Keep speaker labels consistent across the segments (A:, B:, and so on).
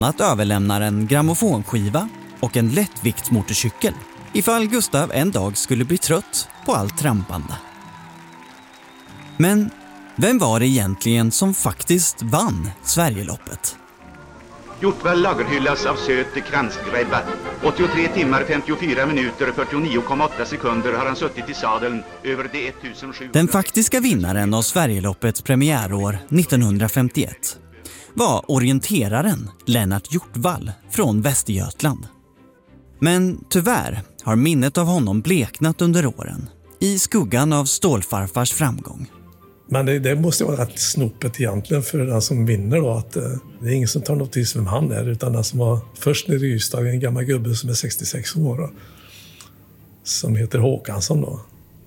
A: att överlämna en grammofonskiva och en lättviktsmotorcykel ifall Gustav en dag skulle bli trött på allt trampande. Men vem var det egentligen som faktiskt vann Sverigeloppet?
B: Hjortvall lagerhyllas av söt kransgrädda. 83 timmar 54 minuter 49,8 sekunder har han suttit i sadeln över de 1700.
A: Den faktiska vinnaren av Sverigeloppets premiärår 1951 var orienteraren Lennart Hjortvall från Västergötland. Men tyvärr har minnet av honom bleknat under åren i skuggan av Stålfarfars framgång.
C: Men det måste vara rätt snopet egentligen för den som vinner då, att det är ingen som tar notis vem han är, utan den som var först nere i Ystad, en gammal gubbe som är 66 år då, som heter Håkansson då.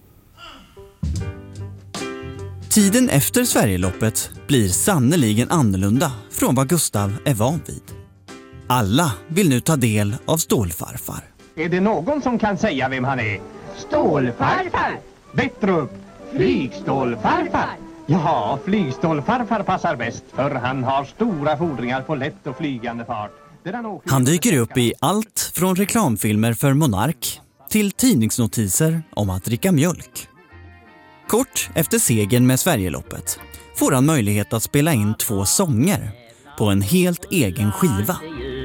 A: Tiden efter Sverigeloppet blir sannoliken annorlunda från vad Gustav är van vid. Alla vill nu ta del av Stålfarfar.
D: Är det någon som kan säga vem han är? Stålfarfar! Bättre upp! Flygstålfarfar! Ja, flygstålfarfar passar bäst, för han har stora fordringar på lätt och flygande fart.
A: Han dyker upp i allt från reklamfilmer för Monark till tidningsnotiser om att dricka mjölk. Kort efter segern med Sverigeloppet får han möjlighet att spela in 2 sånger på en helt egen skiva.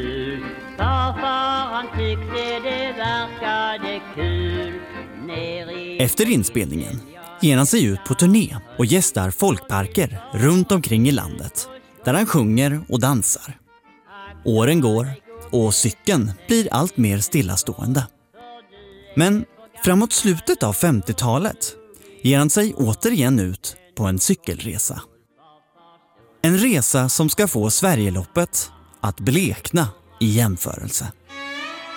A: Efter inspelningen ger han sig ut på turné och gästar folkparker runt omkring i landet där han sjunger och dansar. Åren går och cykeln blir allt mer stillastående. Men framåt slutet av 50-talet ger han sig återigen ut på en cykelresa. En resa som ska få Sverigeloppet att blekna i jämförelse.